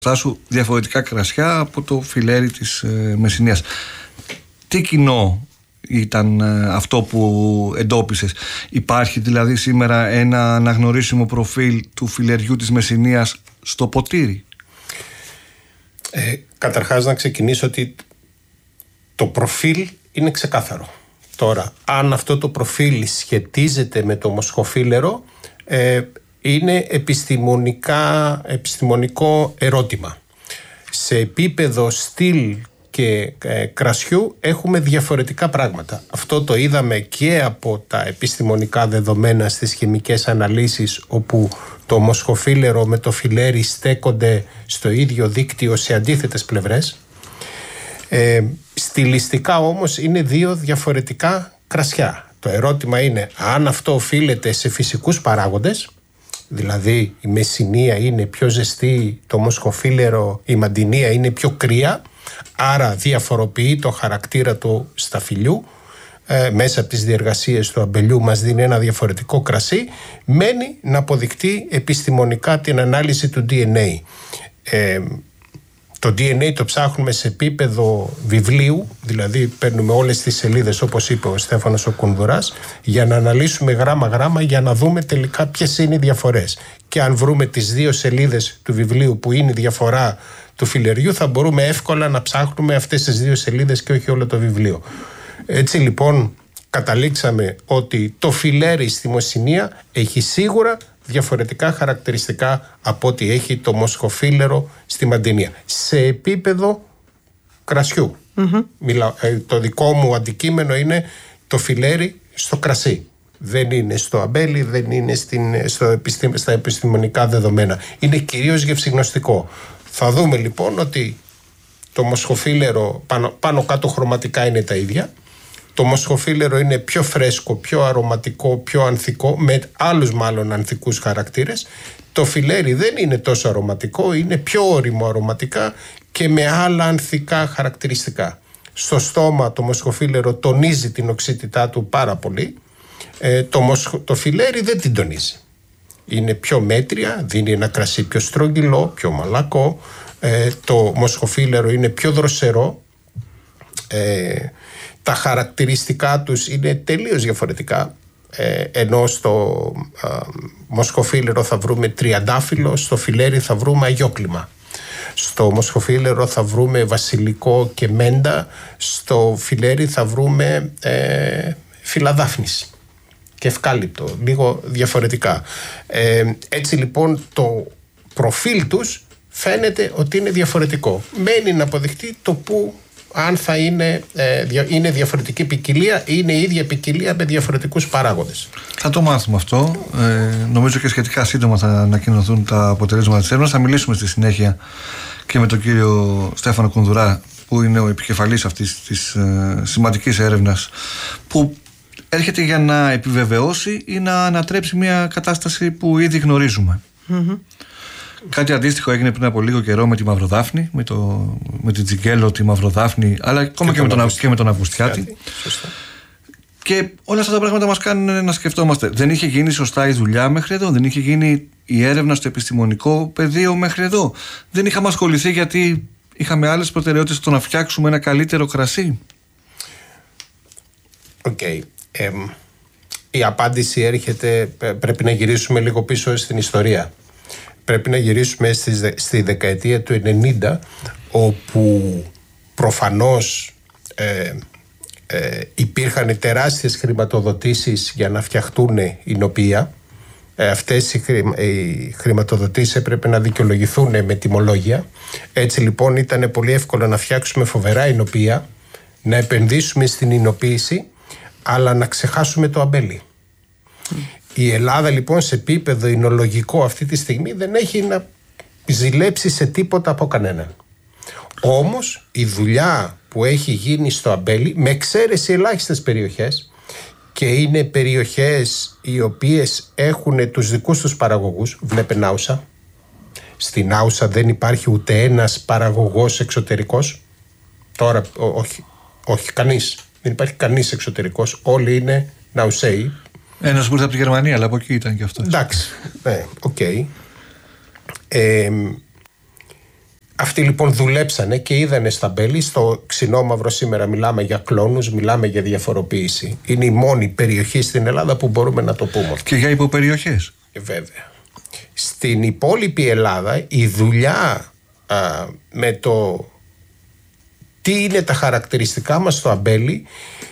σου διαφορετικά κρασιά από το φιλέρι της Μεσσηνίας. Τι κοινό ήταν αυτό που εντόπισες? Υπάρχει δηλαδή σήμερα ένα αναγνωρίσιμο προφίλ του φιλεριού της Μεσσηνίας στο ποτήρι? Καταρχάς να ξεκινήσω ότι το προφίλ είναι ξεκάθαρο. Τώρα, αν αυτό το προφίλ σχετίζεται με το μοσχοφίλερο, είναι επιστημονικό ερώτημα. Σε επίπεδο στυλ και κρασιού έχουμε διαφορετικά πράγματα. Αυτό το είδαμε και από τα επιστημονικά δεδομένα στις χημικές αναλύσεις, όπου το μοσχοφίλερο με το φιλέρι στέκονται στο ίδιο δίκτυο σε αντίθετες πλευρές. Στιλιστικά όμως είναι δύο διαφορετικά κρασιά. Το ερώτημα είναι αν αυτό οφείλεται σε φυσικούς παράγοντες, δηλαδή η Μεσσηνία είναι πιο ζεστή, το μοσχοφίλερο, η Μαντινία είναι πιο κρύα, άρα διαφοροποιεί το χαρακτήρα του σταφυλιού, μέσα από τις διεργασίες του αμπελιού μας δίνει ένα διαφορετικό κρασί. Μένει να αποδεικτεί επιστημονικά την ανάλυση του DNA. Το DNA το ψάχνουμε σε επίπεδο βιβλίου, δηλαδή παίρνουμε όλες τις σελίδες, όπως είπε ο Στέφανος ο Κουνδουράς, για να αναλύσουμε γράμμα-γράμμα, για να δούμε τελικά ποιες είναι οι διαφορές. Και αν βρούμε τις δύο σελίδες του βιβλίου που είναι η διαφορά του φιλεριού, θα μπορούμε εύκολα να ψάχνουμε αυτές τις δύο σελίδες και όχι όλο το βιβλίο. Έτσι λοιπόν καταλήξαμε ότι το φιλέρι στη Μεσσηνία έχει σίγουρα διαφορετικά χαρακτηριστικά από ό,τι έχει το μοσχοφίλερο στη Μαντινία. Σε επίπεδο κρασιού. Το δικό μου αντικείμενο είναι το φιλέρι στο κρασί. Δεν είναι στο αμπέλι, δεν είναι στα επιστημονικά δεδομένα. Είναι κυρίως γευσηγνωστικό. Θα δούμε λοιπόν ότι το μοσχοφίλερο πάνω κάτω χρωματικά είναι τα ίδια. Το μοσχοφίλερο είναι πιο φρέσκο, πιο αρωματικό, πιο ανθικό, με άλλους μάλλον ανθικούς χαρακτήρες. Το φιλέρι δεν είναι τόσο αρωματικό, είναι πιο ώριμο αρωματικά και με άλλα ανθικά χαρακτηριστικά. Στο στόμα το μοσχοφίλερο τονίζει την οξύτητά του πάρα πολύ. Το φιλέρι δεν την τονίζει. Είναι πιο μέτρια, δίνει ένα κρασί πιο στρογγυλό, πιο μαλακό. Το μοσχοφίλερο είναι πιο δροσερό. Τα χαρακτηριστικά τους είναι τελείως διαφορετικά. Ενώ στο μοσχοφίλερο θα βρούμε τριαντάφυλλο, στο φιλέρι θα βρούμε αγιόκλημα. Στο μοσχοφίλερο θα βρούμε βασιλικό και μέντα, στο φιλέρι θα βρούμε φυλαδάφνης και ευκάλυπτο, λίγο διαφορετικά. Έτσι λοιπόν το προφίλ τους φαίνεται ότι είναι διαφορετικό. Μένει να αποδειχτεί το που, αν θα είναι διαφορετική ποικιλία ή είναι η ίδια ποικιλία με διαφορετικούς παράγοντες. Θα το μάθουμε αυτό. Νομίζω και σχετικά σύντομα θα ανακοινωθούν τα αποτελέσματα της έρευνας. Θα μιλήσουμε στη συνέχεια και με τον κύριο Στέφανο Κουνδουρά, που είναι ο επικεφαλής αυτής της σημαντικής έρευνας, που έρχεται για να επιβεβαιώσει ή να ανατρέψει μια κατάσταση που ήδη γνωρίζουμε. Κάτι αντίστοιχο έγινε πριν από λίγο καιρό με τη Μαυροδάφνη, με την Τζιγκέλο, τη Μαυροδάφνη, αλλά ακόμα και με τον Αυγουστιάτη. Και όλα αυτά τα πράγματα μας κάνουν να σκεφτόμαστε. Δεν είχε γίνει σωστά η δουλειά μέχρι εδώ, δεν είχε γίνει η έρευνα στο επιστημονικό πεδίο μέχρι εδώ. Δεν είχαμε ασχοληθεί γιατί είχαμε άλλες προτεραιότητες στο να φτιάξουμε ένα καλύτερο κρασί. Η απάντηση έρχεται, πρέπει να γυρίσουμε λίγο πίσω στην ιστορία. Πρέπει να γυρίσουμε στη δεκαετία του 90, όπου προφανώς υπήρχαν τεράστιες χρηματοδοτήσεις για να φτιαχτούν οι νοπία. Αυτές οι χρηματοδοτήσεις έπρεπε να δικαιολογηθούν με τιμολόγια. Έτσι λοιπόν ήταν πολύ εύκολο να φτιάξουμε φοβερά εινοπία, να επενδύσουμε στην εινοποίηση, αλλά να ξεχάσουμε το αμπέλι. Η Ελλάδα λοιπόν σε επίπεδο εινολογικό αυτή τη στιγμή δεν έχει να ζηλέψει σε τίποτα από κανέναν. Όμως η δουλειά που έχει γίνει στο αμπέλι, με εξαίρεση ελάχιστες περιοχές, και είναι περιοχές οι οποίες έχουν τους δικούς τους παραγωγούς, βλέπε Άουσα. Στην Άουσα δεν υπάρχει ούτε ένας παραγωγός εξωτερικός. Τώρα όχι κανείς. Δεν υπάρχει κανείς εξωτερικός. Όλοι είναι Ναουσέοι. Ένας που ήρθε από τη Γερμανία, αλλά από εκεί ήταν και αυτό. Εντάξει, οκ. Αυτοί λοιπόν δουλέψανε και είδανε στα μπέλη. Στο ξινόμαυρο σήμερα μιλάμε για κλόνους, μιλάμε για διαφοροποίηση. Είναι η μόνη περιοχή στην Ελλάδα που μπορούμε να το πούμε. Και για υποπεριοχές. Βέβαια. Στην υπόλοιπη Ελλάδα η δουλειά με το τι είναι τα χαρακτηριστικά μας στο αμπέλι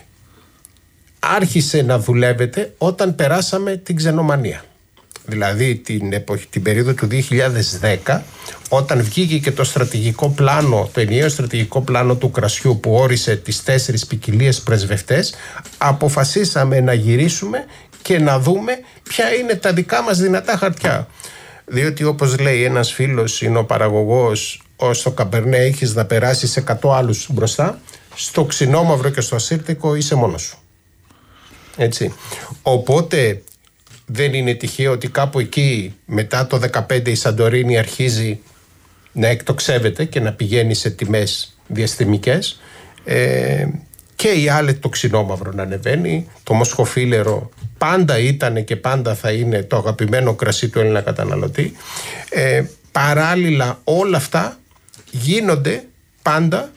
άρχισε να δουλεύεται όταν περάσαμε την ξενομανία. Δηλαδή την περίοδο του 2010, όταν βγήκε και το στρατηγικό πλάνο, το ενιαίο στρατηγικό πλάνο του κρασιού που όρισε τις 4 ποικιλίες πρεσβευτές, αποφασίσαμε να γυρίσουμε και να δούμε ποια είναι τα δικά μας δυνατά χαρτιά. Διότι όπως λέει ένας φίλος, είναι ο παραγωγός, στο Καμπερνέ έχεις να περάσεις 100 άλλους μπροστά, στο ξινόμαυρο και στο ασύρτικο είσαι μόνος σου. Έτσι. Οπότε δεν είναι τυχαίο ότι κάπου εκεί μετά το 2015 η Σαντορίνη αρχίζει να εκτοξεύεται και να πηγαίνει σε τιμές διαστημικές, και η άλλη το ξινόμαυρο να ανεβαίνει. Το μοσχοφίλερο πάντα ήταν και πάντα θα είναι το αγαπημένο κρασί του Έλληνα καταναλωτή. Παράλληλα όλα αυτά γίνονται πάντα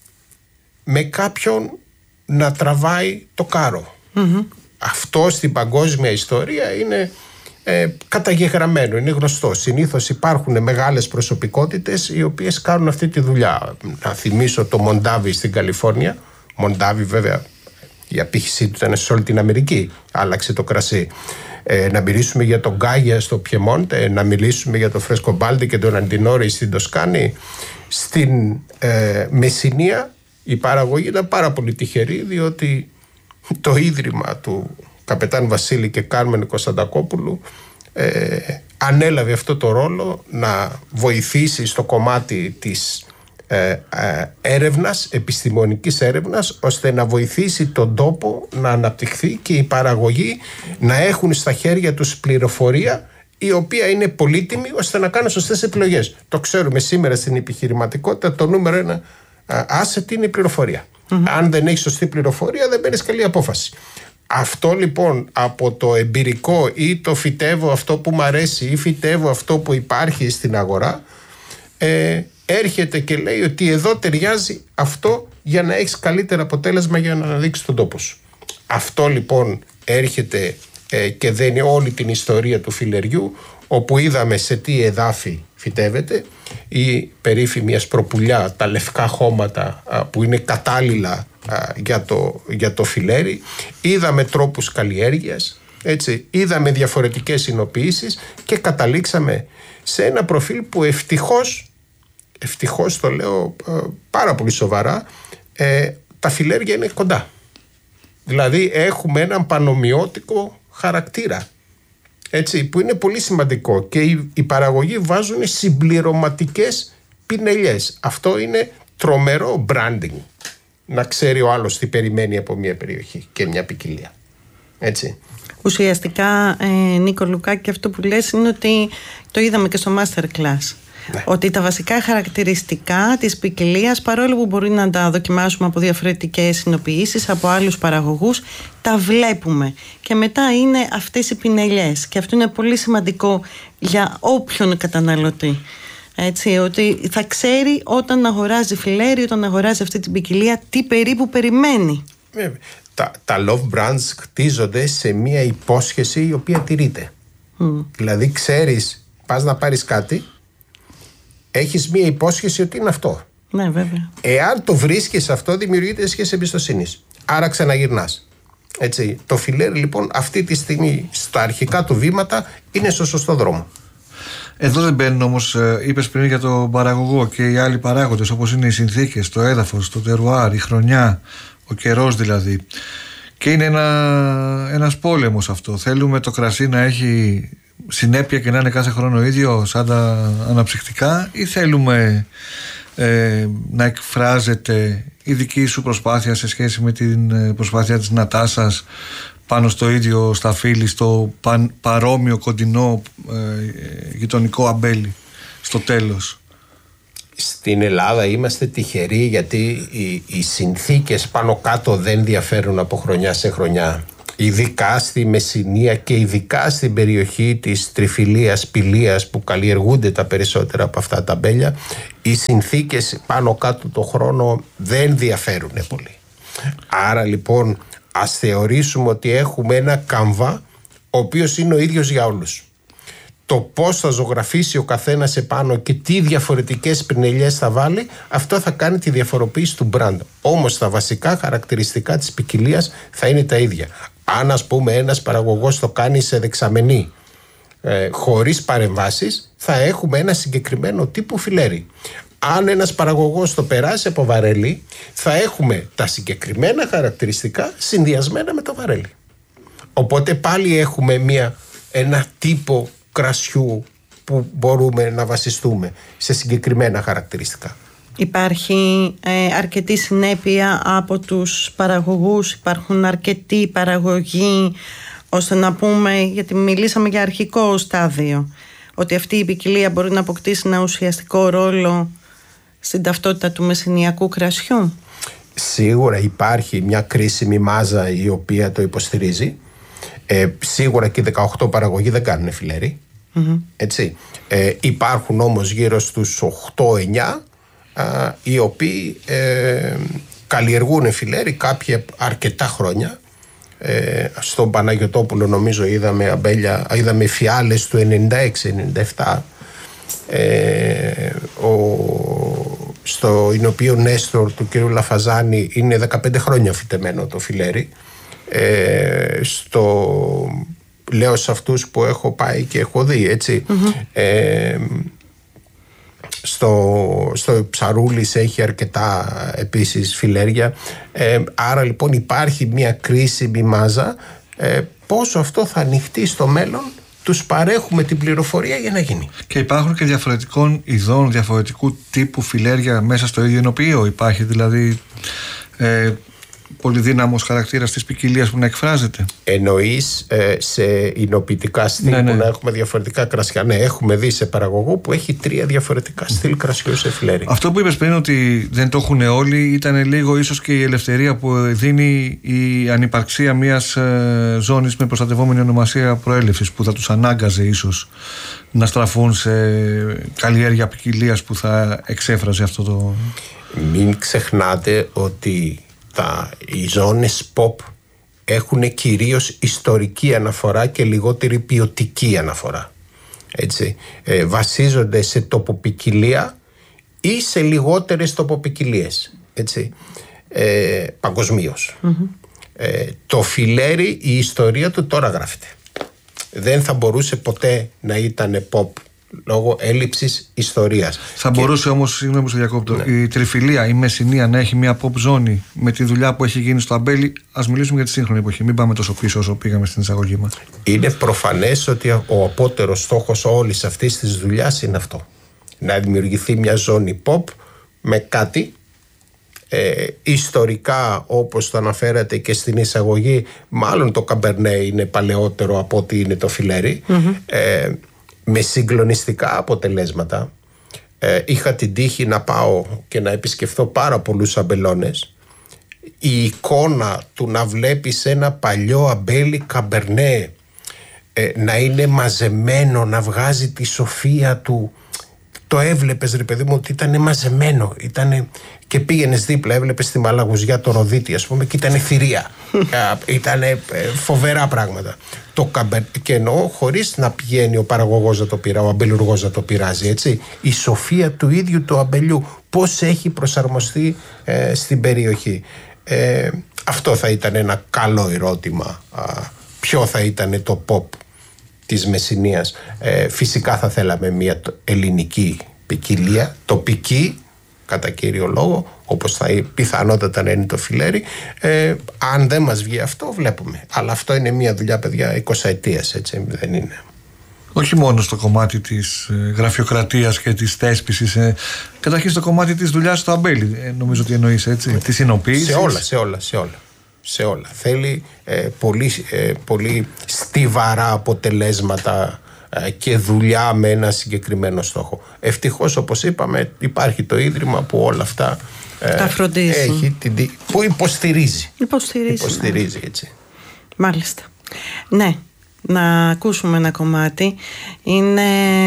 με κάποιον να τραβάει το κάρο. Αυτό στην παγκόσμια ιστορία είναι καταγεγραμμένο, είναι γνωστό. Συνήθως υπάρχουν μεγάλες προσωπικότητες οι οποίες κάνουν αυτή τη δουλειά. Να θυμίσω το Μοντάβι στην Καλιφόρνια. Μοντάβι βέβαια η απήχησή του ήταν σε όλη την Αμερική, άλλαξε το κρασί. Να μιλήσουμε για τον Γκάγια στο Πιεμόντε, να μιλήσουμε για τον Φρεσκομπάλντι και τον Αντινόρι στην Τοσκάνη. Στην Μεσσηνία η παραγωγή ήταν πάρα πολύ τυχερή, διότι το ίδρυμα του καπετάν Βασίλη και Κάρμεν Κωνσταντακόπουλου ανέλαβε αυτό το ρόλο να βοηθήσει στο κομμάτι της έρευνας, επιστημονικής έρευνας, ώστε να βοηθήσει τον τόπο να αναπτυχθεί και η παραγωγή να έχουν στα χέρια τους πληροφορία η οποία είναι πολύτιμη ώστε να κάνουν σωστές επιλογές. Το ξέρουμε σήμερα στην επιχειρηματικότητα, το νούμερο ένα asset είναι η πληροφορία. Αν δεν έχεις σωστή πληροφορία δεν παίρνεις καλή απόφαση. Αυτό λοιπόν από το εμπειρικό ή το φυτεύω αυτό που μου αρέσει ή φυτεύω αυτό που υπάρχει στην αγορά, έρχεται και λέει ότι εδώ ταιριάζει αυτό για να έχεις καλύτερο αποτέλεσμα για να αναδείξεις τον τόπο σου. Αυτό λοιπόν έρχεται και δένει όλη την ιστορία του φιλεριού, όπου είδαμε σε τι εδάφη φυτεύεται, η περίφημη ασπροπουλιά, τα λευκά χώματα που είναι κατάλληλα για το φιλέρι. Είδαμε τρόπους καλλιέργειας, έτσι, είδαμε διαφορετικές συνοποιήσεις και καταλήξαμε σε ένα προφίλ που ευτυχώς το λέω πάρα πολύ σοβαρά, τα φιλέρια είναι κοντά. Δηλαδή έχουμε έναν πανομοιότικο χαρακτήρα, έτσι, που είναι πολύ σημαντικό, και οι παραγωγοί βάζουν συμπληρωματικές πινελιές. Αυτό είναι τρομερό branding, να ξέρει ο άλλος τι περιμένει από μια περιοχή και μια ποικιλία, έτσι. Ουσιαστικά, Νίκο Λουκάκη, αυτό που λες είναι ότι το είδαμε και στο Masterclass. Ναι. Ότι τα βασικά χαρακτηριστικά της ποικιλίας, παρόλο που μπορεί να τα δοκιμάσουμε από διαφορετικές συνοποιήσεις, από άλλους παραγωγούς, τα βλέπουμε. Και μετά είναι αυτές οι πινελιές. Και αυτό είναι πολύ σημαντικό για όποιον καταναλωτή. Έτσι, ότι θα ξέρει όταν αγοράζει φιλέρι, όταν αγοράζει αυτή την ποικιλία, τι περίπου περιμένει. Τα love brands χτίζονται σε μια υπόσχεση η οποία τηρείται. Δηλαδή ξέρεις, πας να πάρεις κάτι, έχεις μια υπόσχεση ότι είναι αυτό. Ναι, βέβαια. Εάν το βρίσκεις αυτό, δημιουργείται σχέση εμπιστοσύνης. Άρα ξαναγυρνάς. Έτσι. Το φιλέρι λοιπόν αυτή τη στιγμή στα αρχικά του βήματα είναι στο σωστό δρόμο. Εδώ δεν μπαίνουν όμως, είπες πριν για τον παραγωγό και οι άλλοι παράγοντες, όπως είναι οι συνθήκες, το έδαφος, το τερουάρ, η χρονιά, ο καιρός δηλαδή. Και είναι ένας πόλεμος αυτό. Θέλουμε το κρασί να έχει συνέπεια και να είναι κάθε χρόνο ίδιο σαν τα αναψυκτικά, ή θέλουμε να εκφράζεται η δική σου προσπάθεια σε σχέση με την προσπάθεια της Νατάσας πάνω στο ίδιο σταφύλι, στο παρόμοιο κοντινό γειτονικό αμπέλι στο τέλος? Στην Ελλάδα είμαστε τυχεροί γιατί οι συνθήκες πάνω κάτω δεν διαφέρουν από χρονιά σε χρονιά. ειδικά στη Μεσσηνία και ειδικά στην περιοχή της Τριφυλίας, Πηλίας, που καλλιεργούνται τα περισσότερα από αυτά τα αμπέλια, οι συνθήκες πάνω κάτω το χρόνο δεν διαφέρουν πολύ. Άρα λοιπόν ας θεωρήσουμε ότι έχουμε ένα καμβά ο οποίος είναι ο ίδιος για όλους. Το πώς θα ζωγραφίσει ο καθένας επάνω και τι διαφορετικές πινελιές θα βάλει, αυτό θα κάνει τη διαφοροποίηση του brand. Όμως τα βασικά χαρακτηριστικά της ποικιλίας θα είναι τα ίδια. Αν ας πούμε ένας παραγωγός το κάνει σε δεξαμενή χωρίς παρεμβάσεις, θα έχουμε ένα συγκεκριμένο τύπο φιλέρι. Αν ένας παραγωγός το περάσει από βαρέλι, θα έχουμε τα συγκεκριμένα χαρακτηριστικά συνδυασμένα με το βαρέλι. Οπότε πάλι έχουμε ένα τύπο κρασιού που μπορούμε να βασιστούμε σε συγκεκριμένα χαρακτηριστικά. Υπάρχει αρκετή συνέπεια από τους παραγωγούς, υπάρχουν αρκετοί παραγωγοί, ώστε να πούμε, γιατί μιλήσαμε για αρχικό στάδιο, ότι αυτή η ποικιλία μπορεί να αποκτήσει ένα ουσιαστικό ρόλο στην ταυτότητα του μεσσηνιακού κρασιού. Σίγουρα υπάρχει μια κρίσιμη μάζα η οποία το υποστηρίζει. Σίγουρα και οι 18 παραγωγοί δεν κάνουν φιλέρι. Έτσι. Υπάρχουν όμως γύρω στους 8-9 οι οποίοι καλλιεργούν φιλέρι, κάποιοι αρκετά χρόνια. Στον Παναγιωτόπουλο νομίζω είδαμε φιάλες του 96-97. Στο Ινωπείο Νέστορ του κ. Λαφαζάνη είναι 15 χρόνια φυτεμένο το φιλέρι. Λέω σε αυτούς που έχω πάει και έχω δει, έτσι. Στο Ψαρούλης έχει αρκετά επίσης φιλέρια. Άρα λοιπόν υπάρχει μια κρίσιμη μάζα. Πόσο αυτό θα ανοιχτεί στο μέλλον, τους παρέχουμε την πληροφορία για να γίνει. Και υπάρχουν και διαφορετικών ειδών, διαφορετικού τύπου φιλέρια μέσα στο ίδιο εινοποιείο. Υπάρχει δηλαδή πολυδύναμος χαρακτήρας της ποικιλίας που να εκφράζεται. Εννοείς σε εινοποιητικά στυλ που να έχουμε διαφορετικά κρασιά. Ναι, έχουμε δει σε παραγωγό που έχει 3 διαφορετικά στυλ κρασιού σε φιλέρι. Αυτό που είπες πριν ότι δεν το έχουν όλοι, ήταν λίγο ίσως και η ελευθερία που δίνει η ανυπαρξία μιας ζώνης με προστατευόμενη ονομασία προέλευσης, που θα τους ανάγκαζε ίσως να στραφούν σε καλλιέργεια ποικιλίας που θα εξέφραζε αυτό το... Μην ξεχνάτε ότι οι ζώνες pop έχουν κυρίως ιστορική αναφορά και λιγότερη ποιοτική αναφορά. Έτσι. Βασίζονται σε τοποποικιλία ή σε λιγότερες τοποποικιλίες. Έτσι. Παγκοσμίως. Το φιλέρι, η ιστορία του τώρα γράφεται. Δεν θα μπορούσε ποτέ να ήταν pop λόγω έλλειψης ιστορίας. Θα μπορούσε όμως, συγγνώμη που σε διακόπτω, η Τριφυλία, η Μεσσηνία να έχει μια pop ζώνη με τη δουλειά που έχει γίνει στο αμπέλι? Ας μιλήσουμε για τη σύγχρονη εποχή, μην πάμε τόσο πίσω όσο πήγαμε στην εισαγωγή μας. Είναι προφανές ότι ο απότερος στόχος όλης αυτής της δουλειάς είναι αυτό. Να δημιουργηθεί μια ζώνη pop με κάτι ιστορικά, όπως το αναφέρατε και στην εισαγωγή. Μάλλον το καμπερνέ είναι παλαιότερο από ότι είναι το φιλέρι. Με συγκλονιστικά αποτελέσματα. Είχα την τύχη να πάω και να επισκεφθώ πάρα πολλούς αμπελώνες. Η εικόνα του να βλέπεις ένα παλιό αμπέλι καμπερνέ να είναι μαζεμένο, να βγάζει τη σοφία του, το έβλεπες, ρε παιδί μου, ότι ήταν μαζεμένο, και πήγαινες δίπλα, έβλεπες τη Μαλαγουζιά το Ροδίτη, ας πούμε, και ήταν θηρία. Ήταν φοβερά πράγματα. Και εννοώ χωρίς να πηγαίνει ο παραγωγός να το πειράζει, ο αμπελουργός να το πειράζει, έτσι. Η σοφία του ίδιου του αμπελιού, πώς έχει προσαρμοστεί στην περιοχή. Αυτό θα ήταν ένα καλό ερώτημα. Ποιο θα ήταν το pop της Μεσσηνίας? Φυσικά θα θέλαμε μια ελληνική ποικιλία, τοπική κατά κύριο λόγο, όπως θα πιθανότατα να είναι το φιλέρι. Αν δεν μας βγει αυτό, βλέπουμε. Αλλά αυτό είναι μια δουλειά, παιδιά, 20 ετίας, έτσι, δεν είναι. Όχι μόνο στο κομμάτι της γραφειοκρατίας και της θέσπισης, καταρχήν στο κομμάτι της δουλειάς στο αμπέλι, νομίζω ότι εννοείς, έτσι, της εινοποίησης. Σε όλα. Θέλει πολύ στιβαρά αποτελέσματα και δουλειά με ένα συγκεκριμένο στόχο. Ευτυχώς, όπως είπαμε, υπάρχει το Ίδρυμα που όλα αυτά τα φροντίζει. Που υποστηρίζει, ναι. έτσι. Μάλιστα. Ναι, να ακούσουμε ένα κομμάτι. Είναι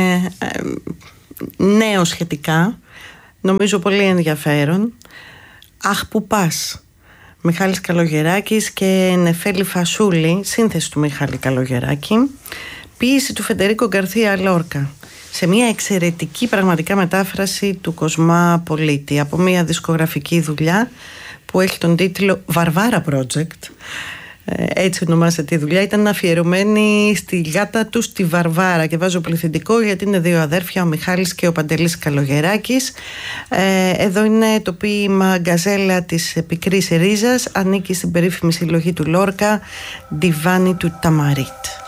νέο σχετικά, νομίζω πολύ ενδιαφέρον. «Αχ που πας», Μιχάλης Καλογεράκης και Νεφέλη Φασούλη, σύνθεση του Μιχάλη Καλογεράκη, ποίηση του Φεντερίκο Γκαρθία Λόρκα, σε μια εξαιρετική πραγματικά μετάφραση του Κοσμά Πολίτη, από μια δισκογραφική δουλειά που έχει τον τίτλο Βαρβάρα Project. Έτσι ονομάζεται η δουλειά. Ήταν αφιερωμένη στη γάτα του, στη Βαρβάρα, και βάζω πληθυντικό γιατί είναι δύο αδέρφια, ο Μιχάλης και ο Παντελής Καλογεράκης. Εδώ είναι το ποίημα «Γκαζέλα της πικρής ρίζας», ανήκει στην περίφημη συλλογή του Λόρκα, «Διβάνι του Ταμαρίτ».